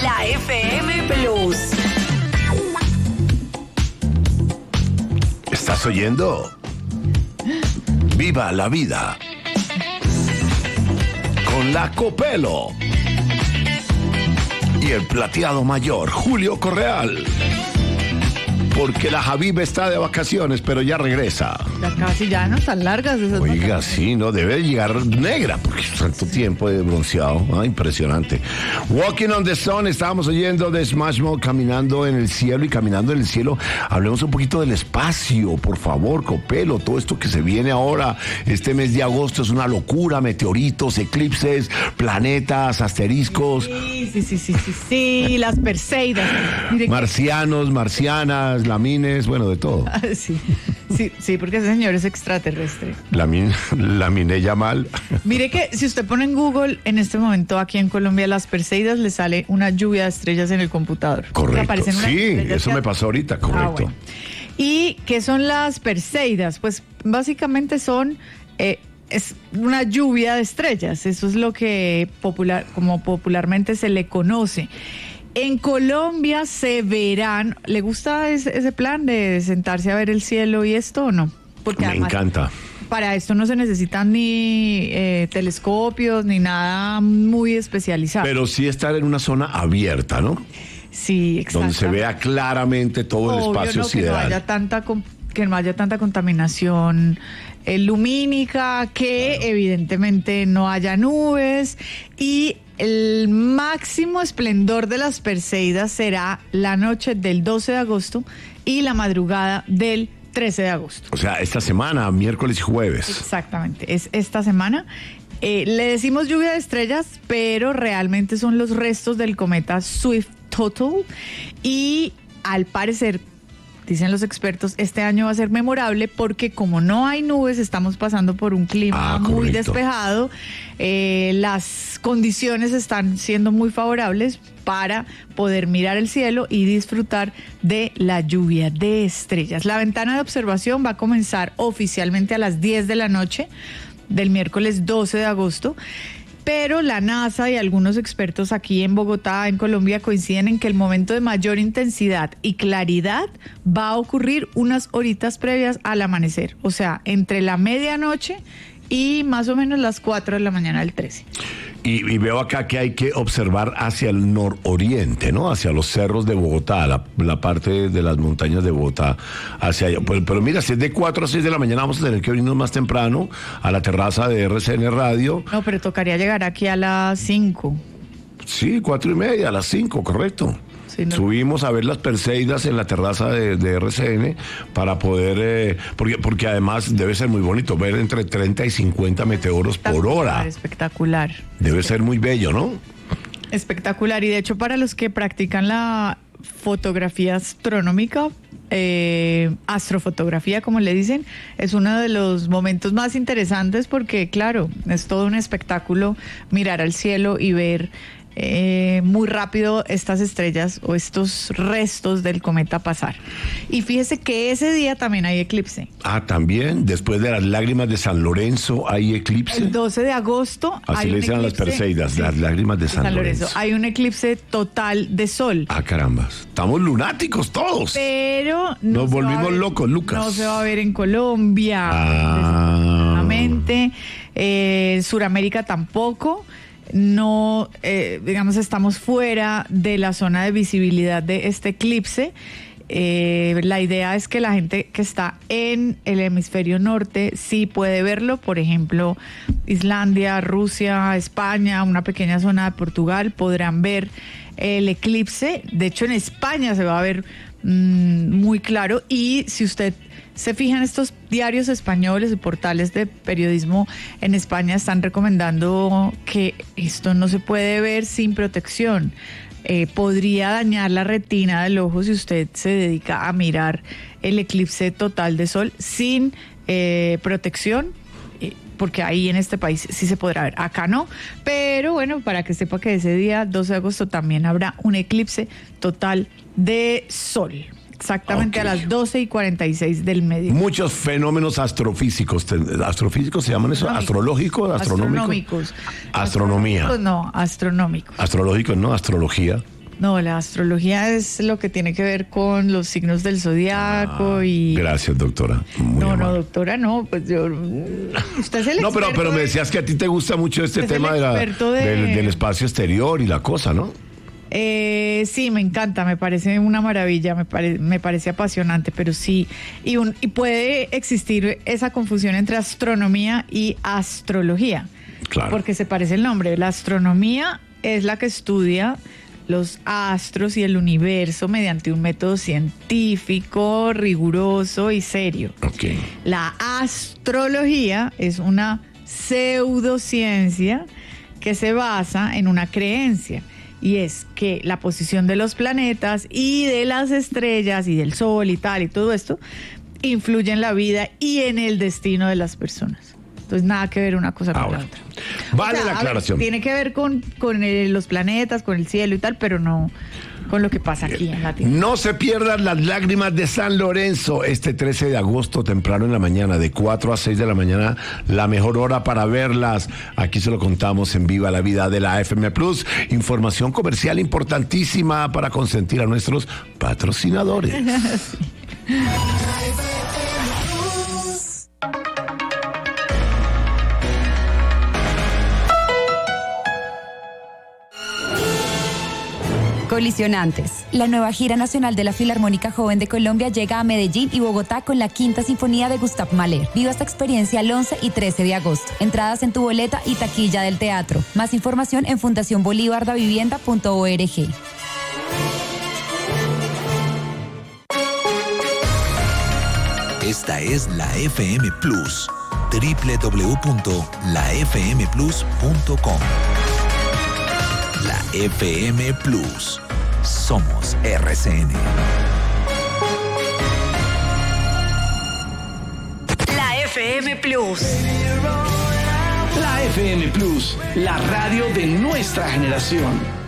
La FM Plus. ¿Estás oyendo? Viva la vida con la Copelo y el plateado mayor Julio Correal. Porque la Javib está de vacaciones, pero ya regresa. Ya casi, ya no tan largas esas Oiga, vacaciones. sí, no, debe llegar negra, porque es tanto tiempo de bronceado. Impresionante. Walking on the Sun, estábamos oyendo de Smash Mouth, Caminando en el Cielo, y Caminando en el Cielo. Hablemos un poquito del espacio, por favor, Copelo. Todo esto que se viene ahora, este mes de agosto, es una locura. Meteoritos, eclipses, planetas, asteriscos, Sí, las Perseidas. Mire marcianos, marcianas, lamines, bueno, de todo. sí, porque ese señor es extraterrestre. Laminé Yamal. Mire que si usted pone en Google, en este momento aquí en Colombia, las Perseidas, le sale una lluvia de estrellas en el computador. Correcto. Aparecen unas Sí, estrellas eso que- me pasó ahorita, correcto. Bueno. ¿Y qué son las Perseidas? Pues básicamente son es una lluvia de estrellas. Eso es lo que como popularmente se le conoce. En Colombia se verán. ¿Le gusta ese plan de sentarse a ver el cielo y esto o no? Porque Me además, encanta. para esto no se necesitan ni telescopios ni nada muy especializado. Pero sí estar en una zona abierta, ¿no? Sí, exacto. Donde se vea claramente todo el espacio ¿no? sideral. Que no haya tanta contaminación lumínica, que evidentemente no haya nubes, y el máximo esplendor de las Perseidas será la noche del 12 de agosto y la madrugada del 13 de agosto. O sea, esta semana, miércoles y jueves. Exactamente, es esta semana. Le decimos lluvia de estrellas, pero realmente son los restos del cometa Swift-Tuttle, y al parecer, dicen los expertos, este año va a ser memorable porque como no hay nubes, estamos pasando por un clima muy correcto. despejado. Las condiciones están siendo muy favorables para poder mirar el cielo y disfrutar de la lluvia de estrellas. La ventana de observación va a comenzar oficialmente a las 10 de la noche del miércoles 12 de agosto. Pero la NASA y algunos expertos aquí en Bogotá, en Colombia, coinciden en que el momento de mayor intensidad y claridad va a ocurrir unas horitas previas al amanecer. O sea, entre la medianoche y más o menos las 4 de la mañana del 13. Y veo acá que hay que observar hacia el nororiente, ¿no? Hacia los cerros de Bogotá, la parte de las montañas de Bogotá, hacia allá. Pero mira, si es de 4 a 6 de la mañana, vamos a tener que venirnos más temprano a la terraza de RCN Radio. No, pero tocaría llegar aquí a las 5. Sí, 4:30, a las 5, correcto. Sí, no. Subimos a ver las Perseidas en la terraza de RCN para poder, porque además debe ser muy bonito ver entre 30 y 50 meteoros por hora. Espectacular. Debe ser muy bello, ¿no? Espectacular. Y de hecho, para los que practican la fotografía astronómica, astrofotografía, como le dicen, es uno de los momentos más interesantes porque, claro, es todo un espectáculo mirar al cielo y ver muy rápido estas estrellas o estos restos del cometa pasar. Y fíjese que ese día también hay eclipse. También, después de las lágrimas de San Lorenzo, hay eclipse. El 12 de agosto Así hay le un dicen a las eclipse, Perseidas, sí, las lágrimas de San Lorenzo. Hay un eclipse total de sol. Caramba, estamos lunáticos todos. Pero Nos se va volvimos a ver- locos, Lucas. No se va a ver en Colombia, Ah. desafortunadamente. Suramérica tampoco. No, digamos, estamos fuera de la zona de visibilidad de este eclipse. La idea es que la gente que está en el hemisferio norte sí puede verlo, por ejemplo, Islandia, Rusia, España, una pequeña zona de Portugal podrán ver el eclipse. De hecho, en España se va a ver muy claro, y si usted se fija en estos diarios españoles y portales de periodismo en España, están recomendando que esto no se puede ver sin protección. Podría dañar la retina del ojo si usted se dedica a mirar el eclipse total de sol sin protección, porque ahí en este país sí se podrá ver, acá no. Pero bueno, para que sepa que ese día 12 de agosto también habrá un eclipse total de sol, exactamente a las 12:46 del mediodía. Muchos fenómenos astrofísicos. ¿Astrofísicos se llaman eso? ¿Astrológicos? ¿Astronómicos? Astronómicos. Astronomía. No, astronómicos. Astrológicos, no, astrología. No, la astrología es lo que tiene que ver con los signos del zodiaco y... Gracias, doctora. Muy No, amable. doctora, no, pues yo... Usted es el No, experto pero me de- decías que a ti te gusta mucho este Es el tema experto del espacio exterior y la cosa, ¿no? Sí, me encanta, me parece una maravilla, me parece apasionante, pero sí, y puede existir esa confusión entre astronomía y astrología, Claro. porque se parece el nombre. La astronomía es la que estudia los astros y el universo mediante un método científico, riguroso y serio. Ok. La astrología es una pseudociencia que se basa en una creencia, y es que la posición de los planetas y de las estrellas y del sol y tal y todo esto influye en la vida y en el destino de las personas. Entonces nada que ver una cosa con Ahora, la otra. vale O sea, la a ver, aclaración. tiene que ver con los planetas, con el cielo y tal, pero no con lo que pasa aquí en la Tierra. No se pierdan las lágrimas de San Lorenzo este 13 de agosto, temprano en la mañana, de 4 a 6 de la mañana, la mejor hora para verlas. Aquí se lo contamos en Viva la Vida de la FM Plus. Información comercial importantísima para consentir a nuestros patrocinadores. Colisionantes. La nueva gira nacional de la Filarmónica Joven de Colombia llega a Medellín y Bogotá con la Quinta Sinfonía de Gustav Mahler. Viva esta experiencia el 11 y 13 de agosto. Entradas en tu boleta y taquilla del teatro. Más información en fundacionbolivardavivienda.org. Esta es la FM Plus. www.lafmplus.com. La FM Plus. Somos RCN. La FM Plus. La FM Plus, la radio de nuestra generación.